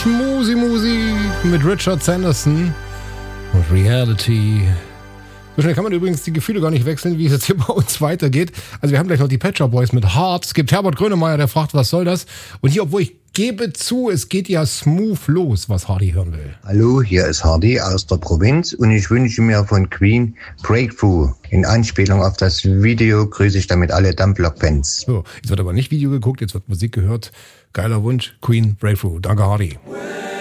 Schmusi mit Richard Sanderson und Reality. So schnell kann man übrigens die Gefühle gar nicht wechseln, wie es jetzt hier bei uns weitergeht. Also wir haben gleich noch die Pet Shop Boys mit Heart. Es gibt Herbert Grönemeyer, der fragt, was soll das? Und hier, obwohl ich gebe zu, es geht ja smooth los, was Hardy hören will. Hallo, hier ist Hardy aus der Provinz und ich wünsche mir von Queen Breakthrough. In Anspielung auf das Video grüße ich damit alle Dampflok-Fans. So, jetzt wird aber nicht Video geguckt, jetzt wird Musik gehört. Geiler Wunsch, Queen Breakthrough. Danke, Hardy.